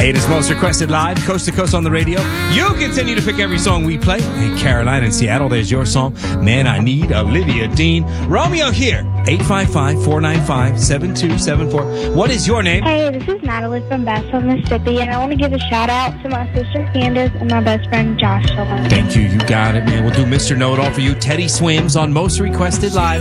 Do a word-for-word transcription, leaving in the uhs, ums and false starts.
Hey, it is Most Requested Live, coast to coast on the radio. You'll continue to pick every song we play. Hey, Caroline in Seattle, there's your song. Man, I Need, Olivia Dean. Romeo here, eight five five, four nine five, seven two seven four. What is your name? Hey, this is Natalie from Bassville, Mississippi, and I want to give a shout out to my sister Candace and my best friend Joshua. Thank you, you got it, man. We'll do Mister Know-It-All for you. Teddy Swims on Most Requested Live.